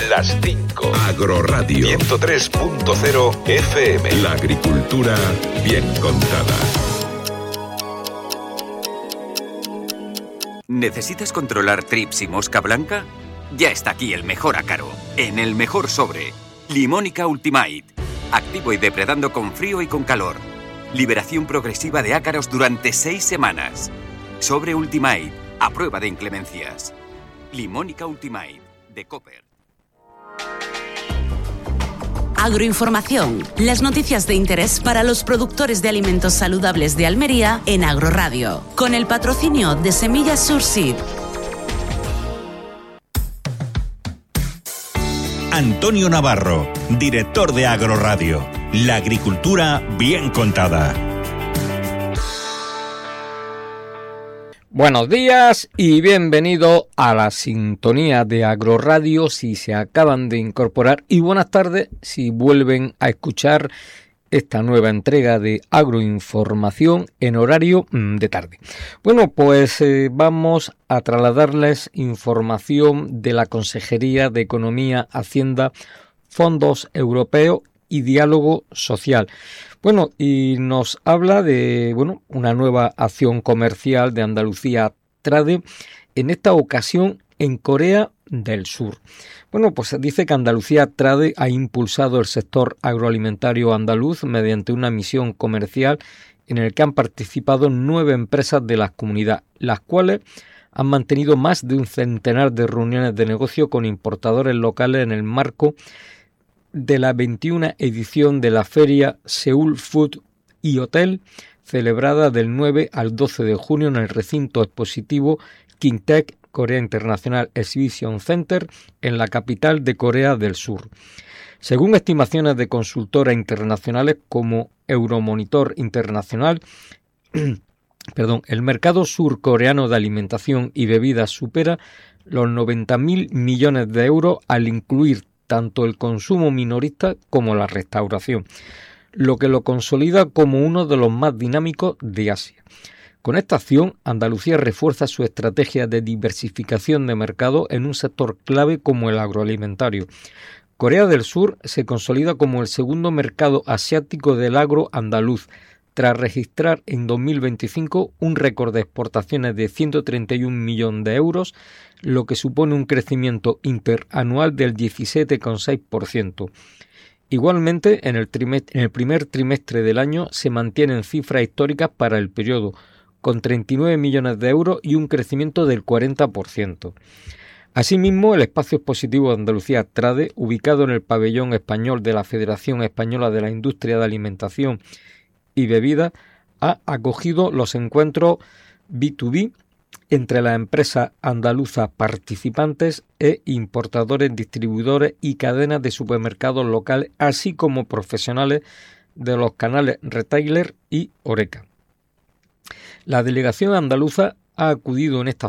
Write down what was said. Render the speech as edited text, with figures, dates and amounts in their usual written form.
Las 5. Agroradio 103.0 FM. La agricultura bien contada. ¿Necesitas controlar trips y mosca blanca? Ya está aquí el mejor ácaro, en el mejor sobre. Limónica Ultimate. Activo y depredando con frío y con calor. Liberación progresiva de ácaros durante 6 semanas. Sobre Ultimate, a prueba de inclemencias. Limónica Ultimate, de Copper. Agroinformación. Las noticias de interés para los productores de alimentos saludables de Almería en Agroradio. Con el patrocinio de Semillas Surseed. Antonio Navarro, director de Agroradio. La agricultura bien contada. Buenos días y bienvenido a la sintonía de Agroradio si se acaban de incorporar, y buenas tardes si vuelven a escuchar esta nueva entrega de Agroinformación en horario de tarde. Bueno, pues vamos a trasladarles información de la Consejería de Economía, Hacienda, Fondos Europeos y Diálogo Social. Bueno, y nos habla de una nueva acción comercial de Andalucía Trade, en esta ocasión en Corea del Sur. Bueno, pues se dice que Andalucía Trade ha impulsado el sector agroalimentario andaluz mediante una misión comercial en el que han participado 9 empresas de la comunidad, las cuales han mantenido más de un centenar de reuniones de negocio con importadores locales en el marco de la 21 edición de la feria Seúl Food y Hotel, celebrada del 9 al 12 de junio en el recinto expositivo KingTech Korea International Exhibition Center en la capital de Corea del Sur. Según estimaciones de consultoras internacionales como Euromonitor Internacional, el mercado surcoreano de alimentación y bebidas supera los 90.000 millones de euros al incluir tanto el consumo minorista como la restauración, lo que lo consolida como uno de los más dinámicos de Asia. Con esta acción, Andalucía refuerza su estrategia de diversificación de mercado en un sector clave como el agroalimentario. Corea del Sur se consolida como el segundo mercado asiático del agro andaluz, tras registrar en 2025 un récord de exportaciones de 131 millones de euros, lo que supone un crecimiento interanual del 17,6%. Igualmente, en el primer trimestre del año se mantienen cifras históricas para el periodo, con 39 millones de euros y un crecimiento del 40%. Asimismo, el espacio expositivo de Andalucía Trade, ubicado en el pabellón español de la Federación Española de la Industria de Alimentación y Bebida, ha acogido los encuentros B2B entre las empresas andaluzas participantes e importadores, distribuidores y cadenas de supermercados locales, así como profesionales de los canales retailer y Horeca. La delegación andaluza ha acudido en esta